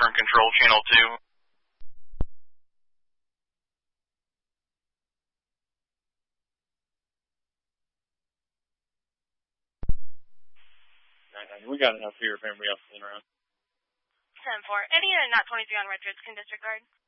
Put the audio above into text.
different control channel 2. We got enough here if anybody else is around. 10-4. Any not 23 on retros can disregard.